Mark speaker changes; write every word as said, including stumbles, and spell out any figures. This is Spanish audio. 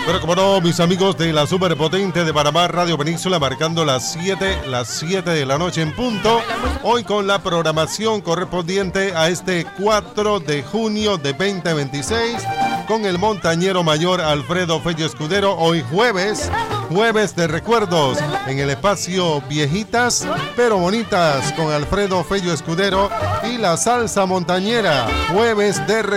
Speaker 1: Pero como no, mis amigos de la superpotente de Panamá, Radio Península, marcando las siete, las siete de la noche en punto. Hoy con la programación correspondiente a este cuatro de junio de veinte veintiséis, con el montañero mayor Alfredo Fello Escudero. Hoy jueves, jueves de recuerdos, en el espacio Viejitas pero Bonitas, con Alfredo Fello Escudero y la salsa montañera. Jueves de recuerdos.